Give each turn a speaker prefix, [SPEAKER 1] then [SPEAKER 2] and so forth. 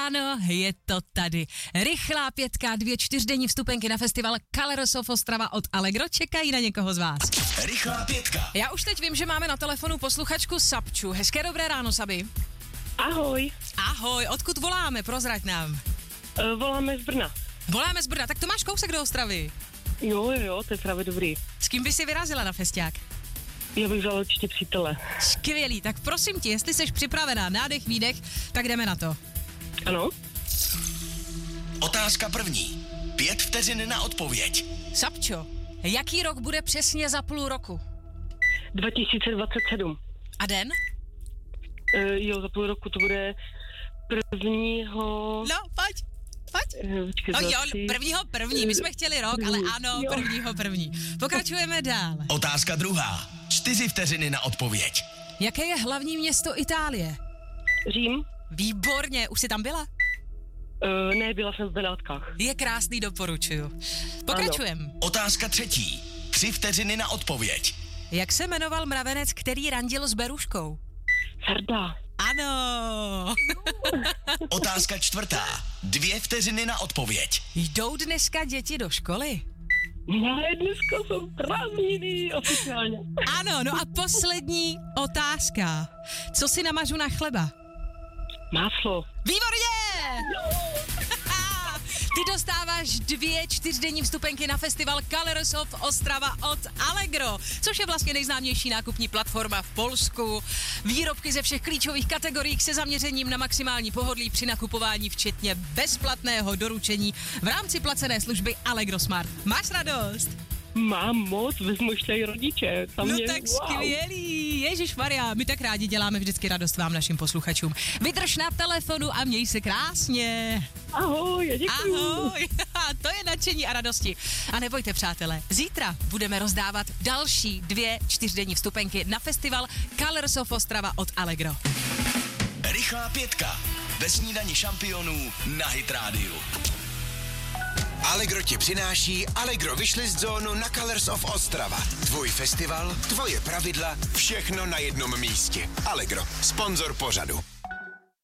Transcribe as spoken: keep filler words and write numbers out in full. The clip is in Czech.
[SPEAKER 1] Ano, je to tady. Rychlá pětka, dvě čtyřdenní vstupenky na festival Colors of Ostrava od Allegro čekají na někoho z vás.
[SPEAKER 2] Rychlá pětka.
[SPEAKER 1] Já už teď vím, že máme na telefonu posluchačku Sabču. Hezké dobré ráno, Sabi.
[SPEAKER 3] Ahoj.
[SPEAKER 1] Ahoj, odkud voláme? Prozrať nám.
[SPEAKER 3] Uh, voláme z Brna.
[SPEAKER 1] Voláme z Brna, tak to máš kousek do Ostravy.
[SPEAKER 3] Jo, jo, jo, to je právě dobrý.
[SPEAKER 1] S kým by si vyrazila na festiák?
[SPEAKER 3] Já bych vzala určitě přítele.
[SPEAKER 1] Skvělý, tak prosím tě, jestli jsi připravená, nádech, výdech, tak jdeme na to.
[SPEAKER 3] Ano?
[SPEAKER 2] Otázka první. Pět vteřin na odpověď.
[SPEAKER 1] Sabčo, jaký rok bude přesně za půl roku?
[SPEAKER 3] dva tisíce dvacet sedm.
[SPEAKER 1] A den?
[SPEAKER 3] Uh, jo, za půl roku to bude prvního...
[SPEAKER 1] No, pojď. Pojď.
[SPEAKER 3] Uh, počkej,
[SPEAKER 1] No
[SPEAKER 3] za
[SPEAKER 1] jo,
[SPEAKER 3] tři.
[SPEAKER 1] prvního první, my jsme chtěli rok, ale ano,
[SPEAKER 3] Jo.
[SPEAKER 1] prvního první. Pokračujeme dál.
[SPEAKER 2] Otázka druhá. Čtyři vteřiny na odpověď.
[SPEAKER 1] Jaké je hlavní město Itálie?
[SPEAKER 3] Řím?
[SPEAKER 1] Výborně, už jsi tam byla?
[SPEAKER 3] Uh, ne, byla jsem v Benátkách.
[SPEAKER 1] Je krásný, doporučuju. Pokračujeme.
[SPEAKER 2] Otázka třetí. Tři vteřiny na odpověď.
[SPEAKER 1] Jak se jmenoval mravenec, který randil s beruškou?
[SPEAKER 3] Sarda.
[SPEAKER 1] Ano.
[SPEAKER 2] Otázka čtvrtá. Dvě vteřiny na odpověď.
[SPEAKER 1] Jdou dneska děti do školy?
[SPEAKER 3] Ne, dneska jsou prázdniny oficiálně.
[SPEAKER 1] Ano, no a poslední otázka. Co si namažu na chleba?
[SPEAKER 3] Máslo.
[SPEAKER 1] Výborně! Ty dostáváš dvě čtyřdenní vstupenky na festival Colors of Ostrava od Allegro, což je vlastně nejznámější nákupní platforma v Polsku. Výrobky ze všech klíčových kategorií se zaměřením na maximální pohodlí při nakupování, včetně bezplatného doručení v rámci placené služby Allegro Smart. Máš radost?
[SPEAKER 3] Mám moc, vezmu ještě i rodiče. Tam
[SPEAKER 1] No
[SPEAKER 3] je,
[SPEAKER 1] tak
[SPEAKER 3] wow.
[SPEAKER 1] skvělý, Ježišmarja, my tak rádi děláme vždycky radost vám, našim posluchačům. Vydrž na telefonu a měj se krásně.
[SPEAKER 3] Ahoj, děkuji.
[SPEAKER 1] Ahoj, to je nadšení a radosti. A nebojte, přátelé, zítra budeme rozdávat další dvě čtyřdenní vstupenky na festival Colors of Ostrava od Allegro.
[SPEAKER 2] Rychlá pětka. Ve snídani šampionů na Hit Radio.
[SPEAKER 4] Allegro ti přináší Allegro Wishlist zónu na Colors of Ostrava. Tvůj festival, tvoje pravidla, všechno na jednom místě. Allegro, sponzor pořadu.